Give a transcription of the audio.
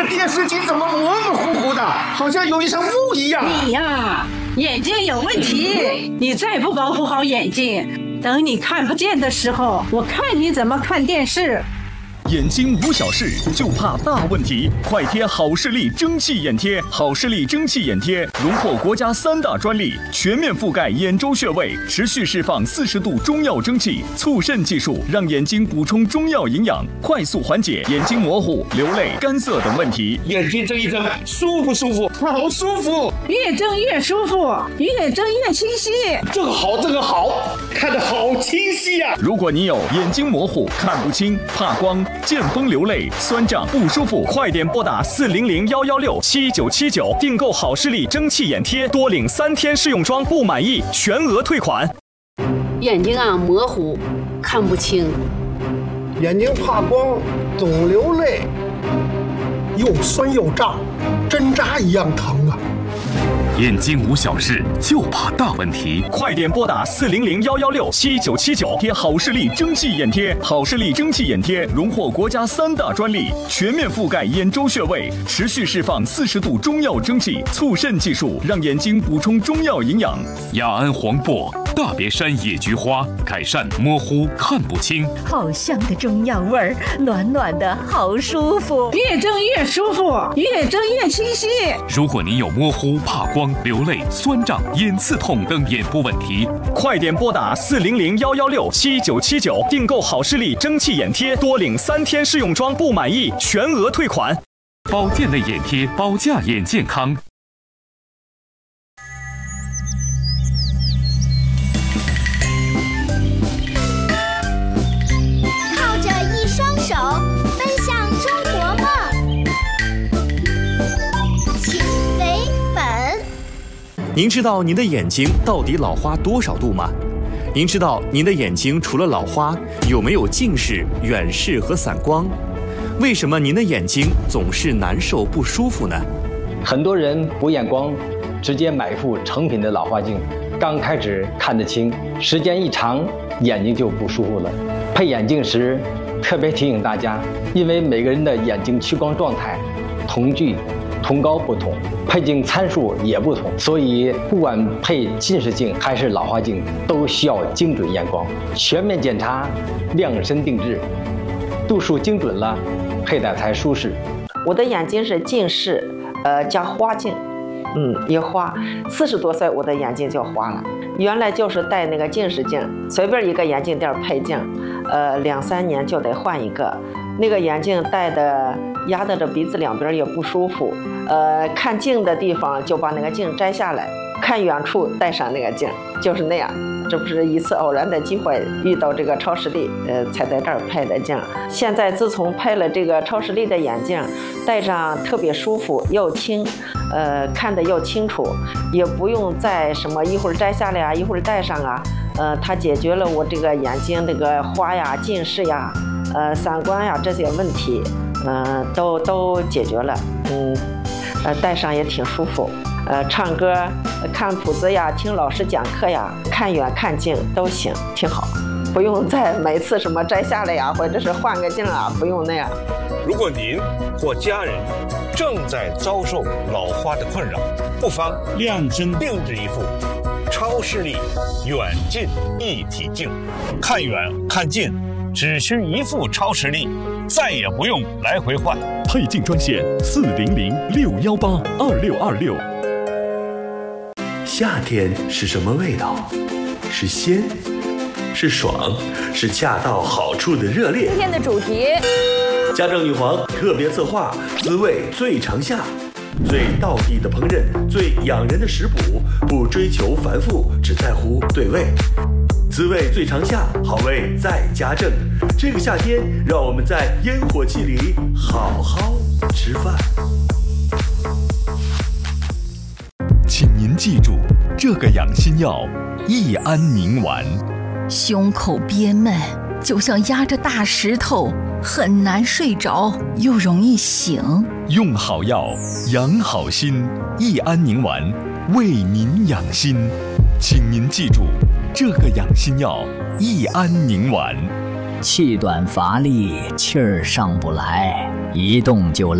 这电视机怎么模模糊糊的，好像有一层雾一样？ 你呀，眼睛有问题，你再不保护好眼睛，等你看不见的时候，我看你怎么看电视。 眼睛无小事，就怕大问题。快贴好视力蒸汽眼贴，好视力蒸汽眼贴荣获国家3大专利，全面覆盖眼周穴位，持续释放40度中药蒸汽，促渗技术让眼睛补充中药营养，快速缓解眼睛模糊、流泪、干涩等问题。 眼睛睁一睁，舒服舒服，好舒服， 越睁越舒服，越睁越清晰。 这个好，这个好，看得好清晰呀！ 如果你有眼睛模糊、看不清、怕光、见风流泪、酸胀不舒服，快点拨打400-116-7979订购好视力蒸汽眼贴，多领3天试用装，不满意全额退款。 眼睛模糊，看不清， 眼睛怕光，总流泪，又酸又胀，针扎一样疼啊！ 眼睛无小事，就怕大问题。 快点拨打400-116-7979贴好视力蒸汽眼贴。好视力蒸汽眼贴荣获国家3大专利，全面覆盖眼周穴位，持续释放40度中药蒸汽，促渗技术让眼睛补充中药营养。 雅安黄柏、大别山野菊花改善模糊看不清。 好香的中药味儿，暖暖的好舒服， 越睁越舒服，越睁越清晰。 如果您有模糊、怕光、流泪、酸胀、眼刺痛等眼部问题， 快点拨打400-116-7979订购好视力蒸汽眼贴，多领3天试用装，不满意全额退款。 保健类眼贴，保驾眼健康。 靠着一双手，奔向中国梦。请为本。 您知道您的眼睛到底老花多少度吗？您知道您的眼睛除了老花，有没有近视、远视和散光？为什么您的眼睛总是难受不舒服呢？ 很多人补眼光，直接买一副成品的老花镜，刚开始看得清，时间一长，眼睛就不舒服了。配眼镜时，特别提醒大家，因为每个人的眼睛屈光状态、瞳距、瞳高不同，配镜参数也不同，所以不管配近视镜还是老花镜，都需要精准验光，全面检查，量身定制，度数精准了，佩戴才舒适。 我的眼睛是近视，加花镜，一花，40多岁我的眼睛就花了。原来就是戴那个近视镜，随便一个眼镜店配镜，2、3年就得换一个。那个眼镜戴的压得着鼻子两边也不舒服，看近的地方就把那个镜摘下来，看远处戴上那个镜，就是那样。这不是一次偶然的机会遇到这个超视力，才在这儿配的镜。现在自从配了这个超视力的眼镜，戴上特别舒服又轻，看得又清楚，也不用再什么一会儿摘下来啊，一会儿戴上啊，它解决了我这个眼睛这个花呀、近视呀、散光呀这些问题，都解决了。戴上也挺舒服。唱歌、看谱子呀，听老师讲课呀，看远看近都行，挺好，不用再每次什么摘下来呀，或者是换个镜啊，不用那样。 如果您或家人正在遭受老花的困扰，不妨量身定制一副超视力远近一体镜，看远看近只需一副超视力，再也不用来回换。 配镜专线400-618-2626。 夏天是什么味道？是鲜，是爽，是恰到好处的热烈。 今天的主题， 家政女皇特别策划，滋味最长夏，最道地的烹饪，最养人的食谱，不追求繁复，只在乎对味。滋味最长夏，好味在家政。这个夏天，让我们在烟火气里好好吃饭。 请您记住，这个养心药益安宁丸。 胸口憋闷，就像压着大石头，很难睡着，又容易醒。 用好药，养好心，益安宁丸为您养心。请您记住，这个养心药益安宁丸。 气短乏力，气儿上不来，一动就累。